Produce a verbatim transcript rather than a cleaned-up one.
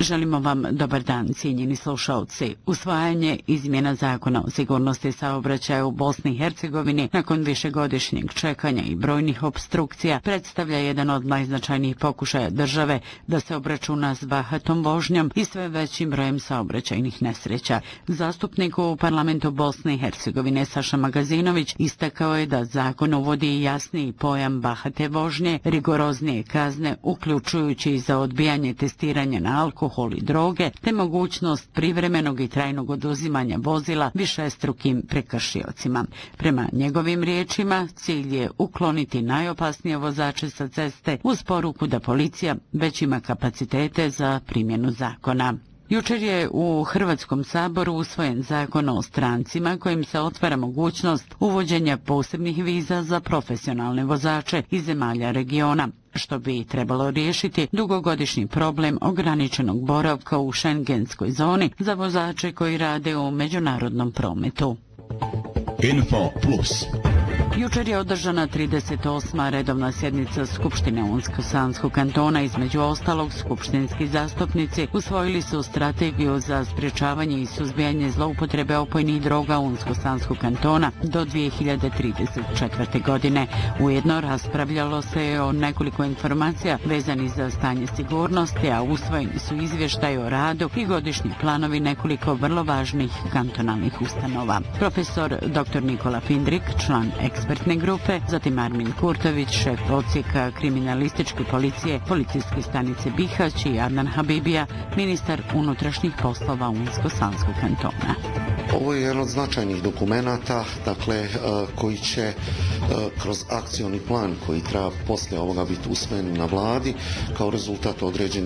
Želimo vam dobar dan, cijenjeni slušalci. Usvajanje izmjena zakona o sigurnosti saobraćaja u Bosni i Hercegovini nakon višegodišnjeg čekanja i brojnih opstrukcija predstavlja jedan od najznačajnijih pokušaja države da se obračuna s bahatom vožnjom i sve većim brojem saobraćajnih nesreća. Zastupnik u parlamentu Bosne i Hercegovine Saša Magazinović istakao je da zakon uvodi jasniji pojam bahate vožnje, rigoroznije kazne, uključujući i za odbijanje testiranja na alkohol i droge, te mogućnost privremenog i trajnog oduzimanja vozila višestrukim prekršiocima. Prema njegovim riječima, cilj je ukloniti najopasnije vozače sa ceste uz poruku da policija već ima kapacitete za primjenu zakona. Jučer je u Hrvatskom saboru usvojen zakon o strancima kojim se otvara mogućnost uvođenja posebnih viza za profesionalne vozače iz zemalja regiona, što bi trebalo riješiti dugogodišnji problem ograničenog boravka u šengenskoj zoni za vozače koji rade u međunarodnom prometu. Info Plus. Jučer je održana trideset osma redovna sjednica Skupštine Unsko-Sanskog kantona. Između ostalog, skupštinski zastupnici usvojili su strategiju za sprječavanje i suzbijanje zloupotrebe opojnih droga Unsko-Sanskog kantona do dvije hiljade trideset četvrte. godine. Ujedno raspravljalo se o nekoliko informacija vezanih za stanje sigurnosti, a usvojeni su izvještaj o radu i godišnji planovi nekoliko vrlo važnih kantonalnih ustanova. Profesor doktor Nikola Findrik, član ekspertne grupe, zatim Armin Kurtović, šef odsjeka kriminalističke policije policijske stanice Bihać i Adnan Habibija, ministar unutrašnjih poslova Unsko-Sanskog kantona. Ovo je jedan od značajnih dokumenata, dakle, koji će kroz akcioni plan koji treba poslije ovoga biti usvojen na vladi kao rezultat određenih